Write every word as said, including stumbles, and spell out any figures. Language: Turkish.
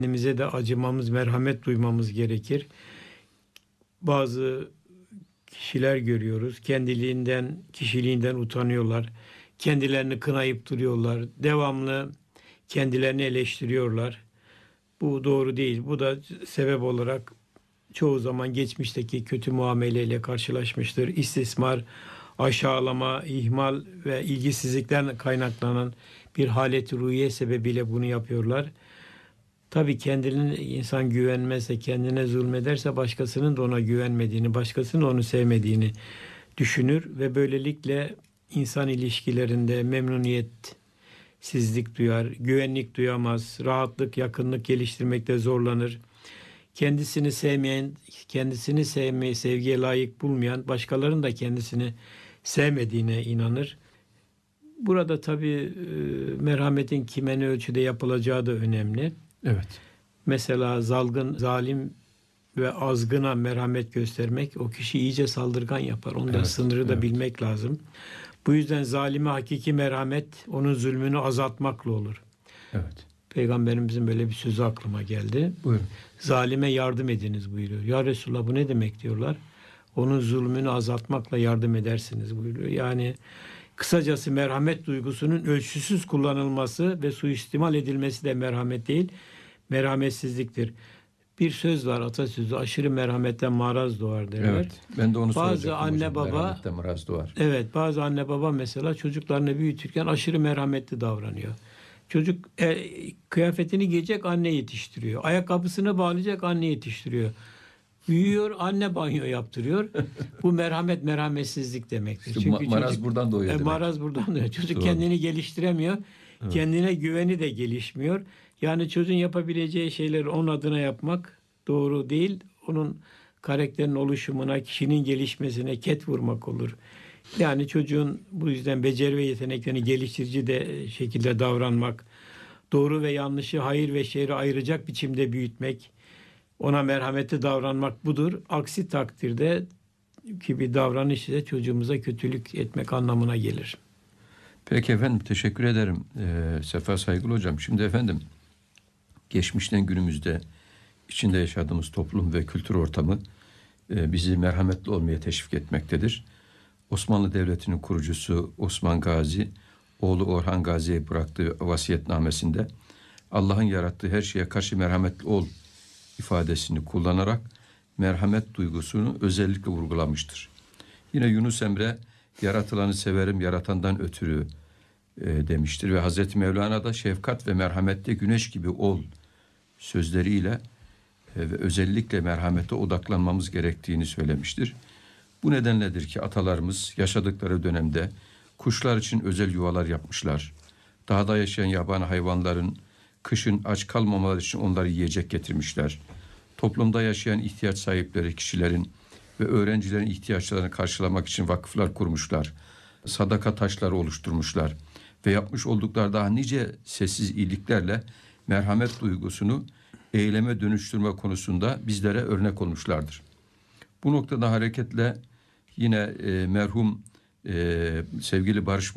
Kendimize de acımamız, merhamet duymamız gerekir. Bazı kişiler görüyoruz. Kendiliğinden, kişiliğinden utanıyorlar. Kendilerini kınayıp duruyorlar. Devamlı kendilerini eleştiriyorlar. Bu doğru değil. Bu da sebep olarak çoğu zaman geçmişteki kötü muameleyle karşılaşmıştır. İstismar, aşağılama, ihmal ve ilgisizlikten kaynaklanan bir halet-i ruhiye sebebiyle bunu yapıyorlar. Tabii kendine insan güvenmezse, kendine zulmederse başkasının da ona güvenmediğini, başkasının onu sevmediğini düşünür ve böylelikle insan ilişkilerinde memnuniyetsizlik duyar, güvenlik duyamaz, rahatlık, yakınlık geliştirmekte zorlanır. Kendisini sevmeyen, kendisini sevmeyi, sevgiye layık bulmayan, başkalarının da kendisini sevmediğine inanır. Burada tabii merhametin kime ne ölçüde yapılacağı da önemli. Evet. Mesela zalgın, zalim ve azgına merhamet göstermek o kişi iyice saldırgan yapar. Onda Evet, sınırı da evet. bilmek lazım. Bu yüzden zalime hakiki merhamet onun zulmünü azaltmakla olur. Evet. Peygamberimizin böyle bir sözü aklıma geldi. Buyurun. Zalime yardım ediniz buyuruyor. Ya Resulallah bu ne demek diyorlar. Onun zulmünü azaltmakla yardım edersiniz buyuruyor. Yani kısacası merhamet duygusunun ölçüsüz kullanılması ve suistimal edilmesi de merhamet değil, merhametsizliktir. Bir söz var, atasözü, aşırı merhametten maraz doğar derler. Evet. Ben de onu Bazı soracaktım anne hocam. baba, Merhametten maraz doğar. evet, bazı anne baba mesela çocuklarını büyütürken aşırı merhametli davranıyor. Çocuk e, kıyafetini giyecek, anne yetiştiriyor. Ayakkabısını bağlayacak, anne yetiştiriyor. Büyüyor, anne banyo yaptırıyor. Bu merhamet merhametsizlik demektir. İşte Çünkü ma- maraz çocuk, buradan doğuyor e, demek. maraz buradan doğuyor. Çocuk Doğru. kendini geliştiremiyor. Evet. Kendine güveni de gelişmiyor. Yani çocuğun yapabileceği şeyleri onun adına yapmak doğru değil. Onun karakterin oluşumuna, kişinin gelişmesine ket vurmak olur. Yani çocuğun bu yüzden beceri ve yeteneklerini geliştirici de şekilde davranmak, doğru ve yanlışı, hayır ve şerri ayıracak biçimde büyütmek, ona merhametli davranmak budur. Aksi takdirde ki bir davranış ise çocuğumuza kötülük etmek anlamına gelir. Peki efendim, teşekkür ederim ee, Sefa Saygılı hocam. Şimdi efendim, geçmişten günümüzde içinde yaşadığımız toplum ve kültür ortamı e, bizi merhametli olmaya teşvik etmektedir. Osmanlı Devleti'nin kurucusu Osman Gazi, oğlu Orhan Gazi'ye bıraktığı vasiyetnamesinde Allah'ın yarattığı her şeye karşı merhametli ol ifadesini kullanarak merhamet duygusunu özellikle vurgulamıştır. Yine Yunus Emre, yaratılanı severim yaratandan ötürü e, demiştir ve Hazreti Mevlana da şefkat ve merhamette güneş gibi ol sözleriyle e, ve özellikle merhamete odaklanmamız gerektiğini söylemiştir. Bu nedenledir ki atalarımız yaşadıkları dönemde kuşlar için özel yuvalar yapmışlar. Dağda yaşayan yabani hayvanların kışın aç kalmamaları için onları yiyecek getirmişler. Toplumda yaşayan ihtiyaç sahipleri kişilerin ve öğrencilerin ihtiyaçlarını karşılamak için vakıflar kurmuşlar. Sadaka taşları oluşturmuşlar ve yapmış oldukları daha nice sessiz iyiliklerle merhamet duygusunu eyleme dönüştürme konusunda bizlere örnek olmuşlardır. Bu noktada hareketle yine e, merhum e, sevgili Barış